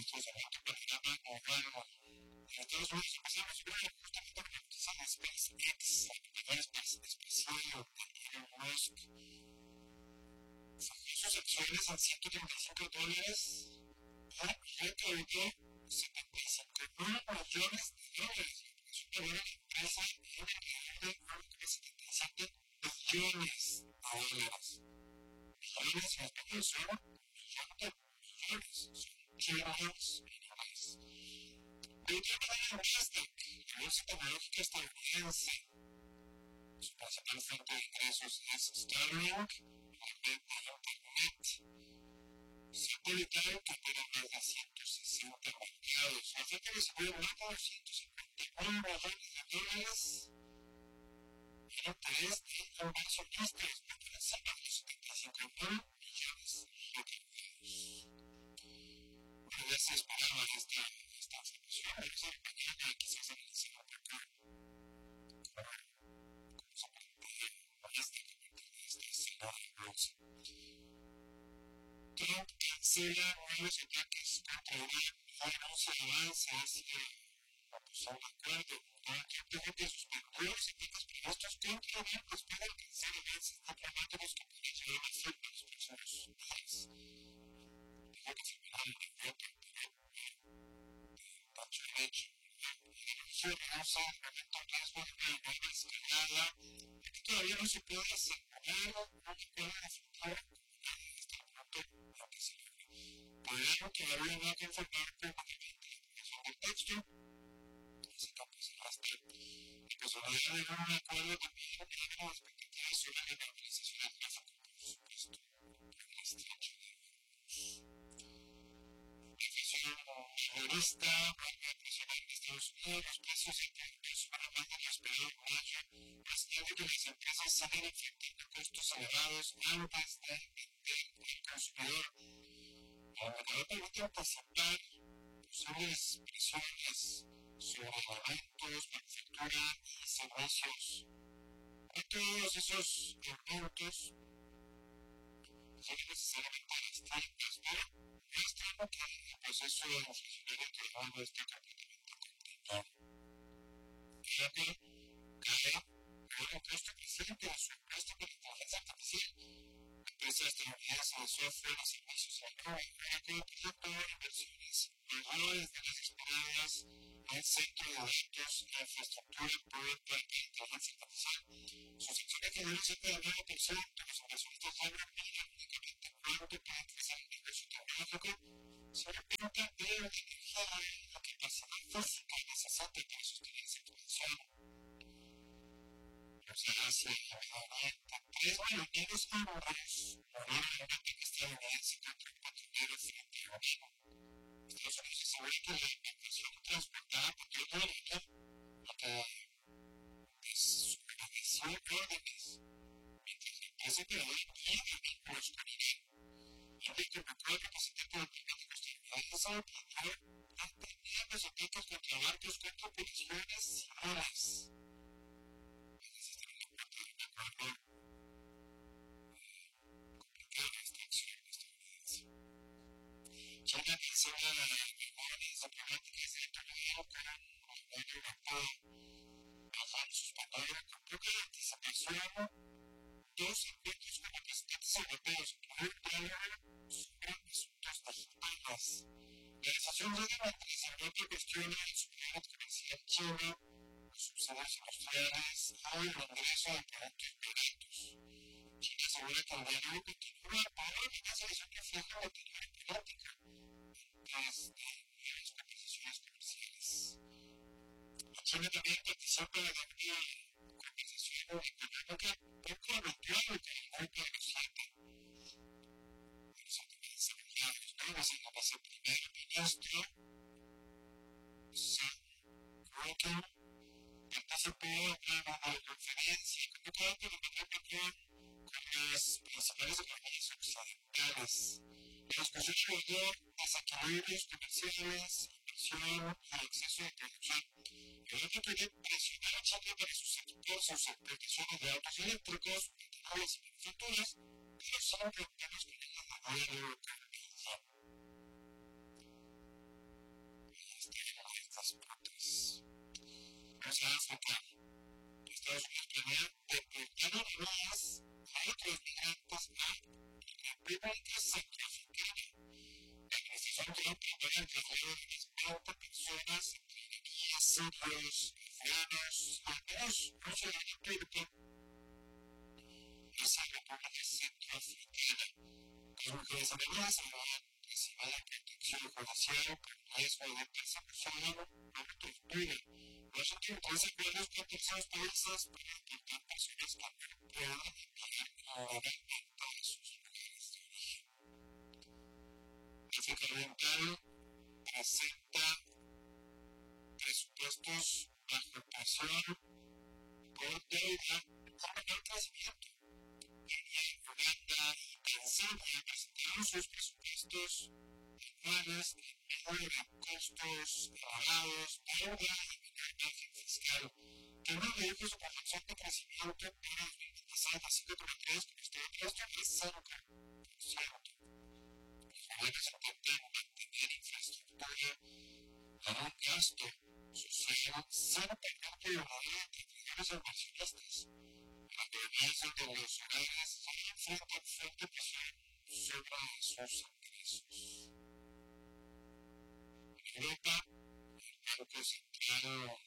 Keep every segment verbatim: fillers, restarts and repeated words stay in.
supuestos de alto panorama urbano. En Estados Unidos empezamos a ver justamente con la noticia de SpaceX, la actividad espacial de Elon Musk. Fijó sus acciones en ciento treinta y cinco dólares y recaudó setenta y cinco mil millones de dólares. Es una buena empresa en alrededor de setenta y siete billones de dólares. Billones en español son millones de millones, son trillions en inglés. De otra manera, Nasdaq, la bolsa tecnológica estadounidense, su principal fuente de ingresos es Starlink, la red de Internet. Satellite que opera más de ciento sesenta mercados. La oferta recibió más de doscientos cincuenta mil millones de dólares en interés de inversionistas, por encima de los setenta y cinco mil millones recaudados. Pero ya se esperaba esta, esta afirmación, pero esa mañana quizás analizar un poco cómo se plantea holísticamente esta escena de bolsa. Trump cancela nuevos ataques contra Irán y anuncia avance hacia la posición de acuerdo. Donald Trump dijo que suspendió los ataques previstos contra Irán después de alcanzar avances diplomáticos que podrían llegar a fin en los próximos días. Dijo que firmará el decreto de Pacho Derecho. El anuncio reduce el momento en riesgo de una nueva escalada, ya que todavía no se puede asegurar un acuerdo definitivo lo que se logre. Podrían todavía no conformar públicamente la aprobación del texto, ese campo se arrastra. La posibilidad de lograr un acuerdo también eleva las expectativas sobre la normalización del tráfico, por supuesto, por el estrecho de Hormuz. La inflación mayorista vuelve a presionar en Estados Unidos, los precios de productos suben más de lo esperado en mayo, haciendo que las empresas sigan enfrentando costos elevados antes de del consumidor. El mercado permite anticipar posibles presiones sobre alimentos, manufactura y servicios. No todos esos aumentos son necesariamente estrictos, pero muestran que el proceso inflacionario que llevamos está completamente controlado. Apple cae por un impuesto creciente a su impuesto por inteligencia artificial. La empresa estadounidense de software y servicios en la nube realizó proyectos de inversiones mayores de las esperadas en centro de datos e infraestructura por la inteligencia artificial. Sus acciones cayeron cerca del nueve por ciento. Los inversionistas logran mirar únicamente cuánto puede crecer el negocio tecnológico si una pregunta de la energía y la capacidad física necesaria para sostener esa expansión. Se hace a mediodía tres millones de euros lograron un ataque estadounidense contra un patrullero frente a Irán. Estados Unidos asegura que la embarcación transportada petróleo iraniano, la que desobedeció órdenes, mientras la empresa operadora impide vínculos con Irán. Indica que el representante diplomático estadounidense planeó mantener los ataques contra barcos con tripulaciones civiles. Acuerdo complicada esta acción estadounidense. China cancela reuniones diplomáticas de alto nivel con la Unión Europea. Bajan sus palabras con poca anticipación. Dos encuentros con representantes europeos por un diálogo sobre asuntos digitales. La decisión llega mientras Europa cuestiona el superior comercial chino, los subsidios industriales y el ingreso de productos baratos. China asegura que el diálogo continúa para una solución que refleja la opinión política antes de nuevas conversaciones comerciales. China también participa de una conversación económica poco habitual con el grupo de los siete. Los estadounidenses nuevos en la viceprimer ministro Sam Rockwell participó en una conferencia convocada por el Banco Mundial con las principales economías occidentales. La discusión abordó desequilibrios comerciales, inversión y acceso a producción. Europa puede presionar a China para sus equipos, sus exportaciones de autos eléctricos, automóviles y manufacturas, pero sin problemas con el ganadero europeo. a África. Estados Unidos planea deportar más a otros migrantes a República Centroafricana. La administración Trump planea el traslado de unas veinte personas entre guías, sirios, afganos, algunos rusos de la Turca, hacia República Centroafricana. Las mujeres amenazas serán recibidas protección judicial por riesgo de persecución o tortura. Washington hace acuerdos con terceros países para deportar personas que no puedan entrar legalmente a sus lugares de origen. África Oriental presenta presupuestos bajo presión por deuda con menor crecimiento. Kenia, Uganda y Tanzania presentaron sus presupuestos anuales en medio de costos elevados, deuda y menor margen fiscal. Kenia redujo su proyección de crecimiento para dos mil veintiséis a cinco coma tres por ciento, esto es cinco por ciento. Los gobiernos intentan mantener infraestructura a un gasto social sin perder prioridad entre primeros inversionistas. La economía de los hogares ya enfrenta fuerte presión sobre sus ingresos. En Europa, el Banco Central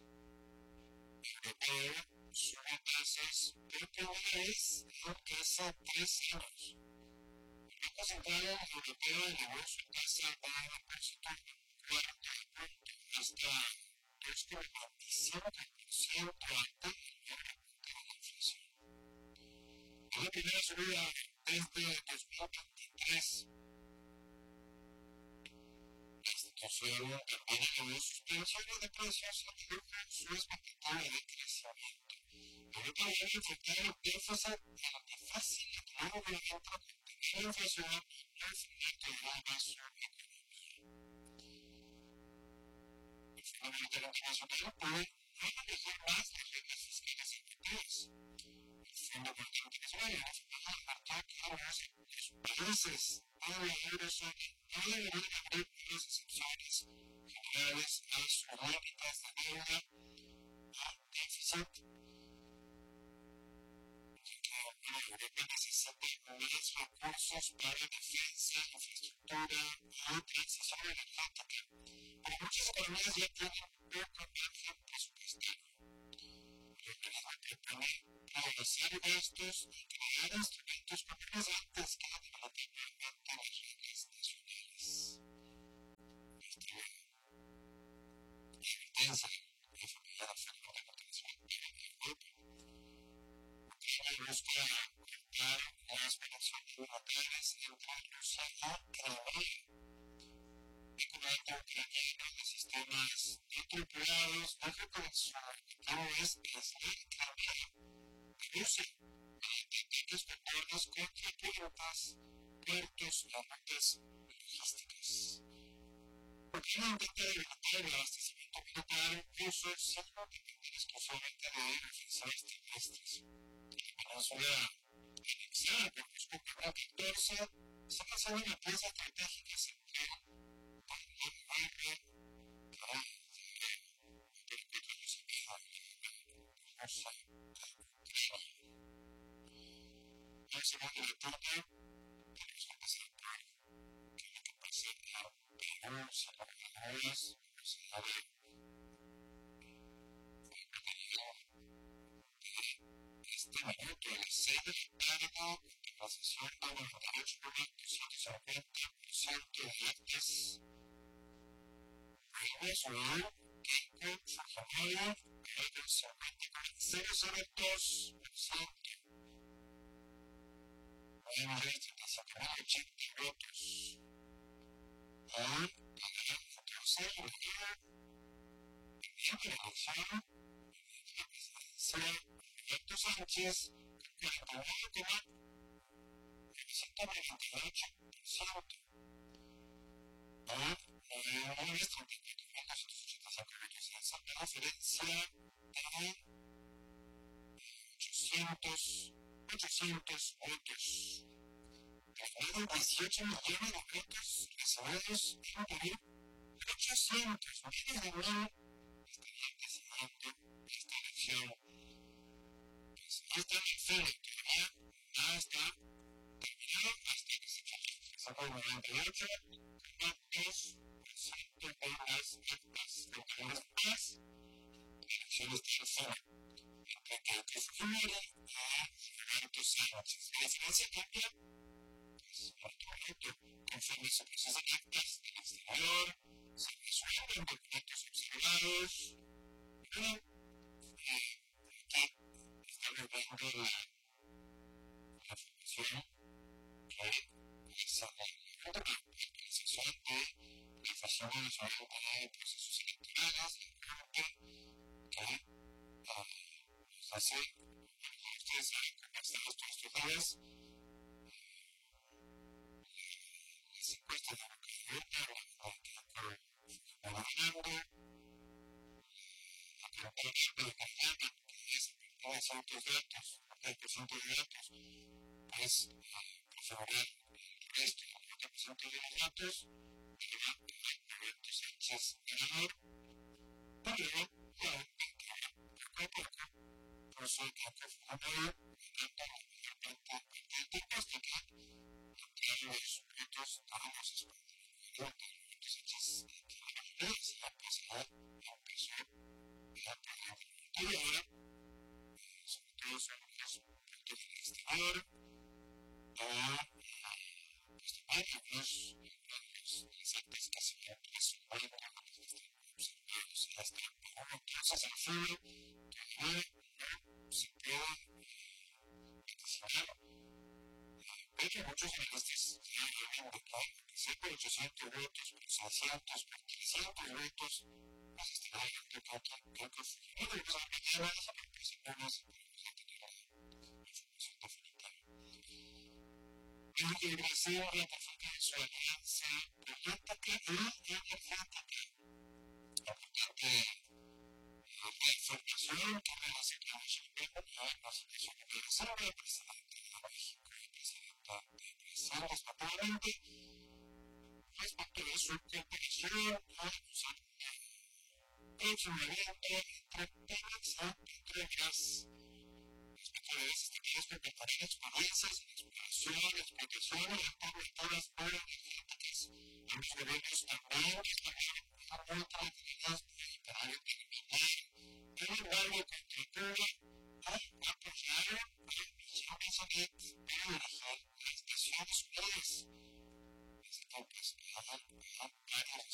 Europeo sube tasas por primera vez en casi tres años. El Banco Central Europeo elevó su tasa de depósito un cuarto de punto hasta dos coma veinticinco por ciento alta y el repunte de la inflación. Es la primera subida desde dos mil veintitrés. La institución también elevó sus previsiones de precios y redujo su expectativa de crecimiento. Europa debe enfrentar el déficit el difícil económico entre contener la inflación y el crecimiento de la su economía. El Fondo Monetario Internacional puede no manejar más las reglas fiscales europeas. El Fondo Monetario Internacional marcó que los países de la eurozona no deberán abrir unas excepciones generales a sus límites de deuda a déficit, ya que Europa necesita más recursos para defensa, infraestructura y transición energética. Pero muchas economías ya tienen poco margen presupuestario. El organismo propone priorizar gastos y crear instrumentos comunes antes que debatir nuevamente las reglas nacionales. Nuestra evidencia de familiar fenómeno internacional en Europa. Ucrania busca cortar las relaciones bilaterales entre Rusia y Crimea. El comando ucraniano de sistemas no tripulados dijo que su objetivo es aislar Crimea de Rusia para intentar responderlos contra puertas, puertos y rutas logísticas. Ucrania intenta debilitar el abastecimiento militar ruso sin depender exclusivamente de ofensivas terrestres. La península anexada por Moscú en dos mil catorce sigue siendo una pieza estratégica central para la guerra para perpetuar los enviados de Rusia a Ucrania. En el segundo reporte, tenemos que pasar por qué es lo que pasa en Perú, Salvador, Universidad de este minuto a las seis de la tarde, la sesión de noventa y ocho mil doscientos cincuenta por ciento de actas. Podemos oír Keiko Fujimori del cincuenta coma cero cero dos por ciento. Podemos ver setenta y cinco mil ochenta votos. Hoy, para el catorce de enero, el día de la elección de la presidencia, Alberto Sánchez, cuarenta y nueve coma novecientos noventa y ocho por ciento. Hoy, Nueve Nueve treinta y cuatro mil doscientos ochenta y cinco votos. Esa es una diferencia de ochocientos, ochocientos votos. Más de dieciocho millones de votos recibidos en Perú. ochocientos miles de mil estarían decidiendo esta elección, pues, no está en el fin, todavía nada está terminado hasta que se sacó el noventa y ocho coma dos por ciento de las actas votadoras más, la elección está en el fin. Entre que Fujimori y Roberto Sánchez. La diferencia cambia, pues, muy alto. Conforme se procesan actas del exterior, se resuelven documentos observados. Pero eh, aquí estamos viendo la, la formación que es la actualización de la Oficina Nacional de Procesos Electorales, la Corte, que uh, nos hace, ustedes saben cómo estamos todos estos días, las encuestas de Boca de Urna, la gobernando, la campaña de Mariana, que es aportada ciertos datos, el porcentaje de datos, pues por favorecer el resto del noventa por ciento de los datos, que va a Roberto Sánchez ganador, pero la ventaja poco a poco, por eso que fue Fujimori ganando mayormente diagnóstica, entre los votos estábamos esperando Roberto Sánchez que la mayoría se la posibilidad empezó a perder y ahora, sobre todo son los puntos del exterior, o pues también algunos las actas que se han resuelto, los que están observados y hasta ahora. Entonces el fútbol todavía no se puede vaticinar. De hecho, muchos analistas ya hablan de que sea por ochocientos votos, por seiscientos, por trescientos votos, pues estará hablando creo que Fujimori, pues mañana se presionamos y podemos tener la información definitiva. En Brasil, la perfecta de su alianza política y energética. Importante la información que relaciona a Chile a la situación de Brasil, el presidente de México y el presidenta de Brasil, respectivamente, respecto a su cooperación a usar el funcionamiento entre Pemex y Petrobras. Respecto de esas actividades que preparan experiencias en exploración, explotación y alternativas energéticas. Los gobiernos también establecen una multilateralidad para eliminar el embargo contra Cuba y apoyar la misión de Sanet para dirigir las Naciones Unidas. Desde entonces, a